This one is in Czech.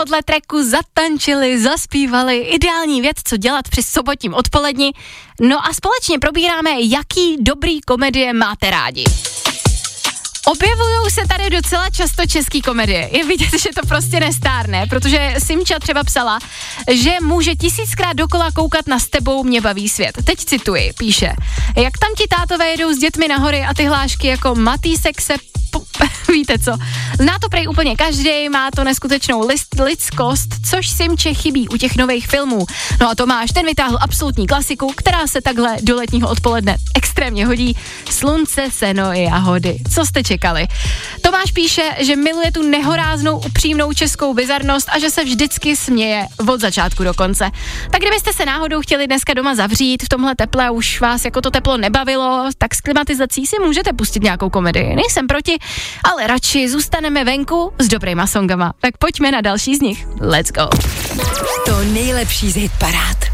tohodle tracku zatančili, zaspívali, ideální věc, co dělat při sobotním odpoledni. No a společně probíráme, jaký dobrý komedie máte rádi. Objevujou se tady docela často český komedie. Je vidět, že to prostě nestárne, protože Simča třeba psala, že může 1000krát dokola koukat na S tebou mě baví svět. Teď cituji, píše, jak tam ti tátové jedou s dětmi na hory a ty hlášky jako Matýsek se víte co, zná to prej úplně každý, má to neskutečnou lidskost, což Simče chybí u těch nových filmů. No a Tomáš, ten vytáhl absolutní klasiku, která se takhle do letního odpoledne extrémně hodí. Slunce, seno i jahody. Co jste čekali? Tomáš píše, že miluje tu nehoráznou upřímnou českou bizarnost a že se vždycky směje od začátku do konce. Tak kdybyste se náhodou chtěli dneska doma zavřít v tomhle teple a už vás jako to teplo nebavilo, tak s klimatizací si můžete pustit nějakou komedii. Nejsem proti, ale radši zůstaneme venku s dobrýma songama. Tak pojďme na další z nich. Let's go. To nejlepší z hitparád.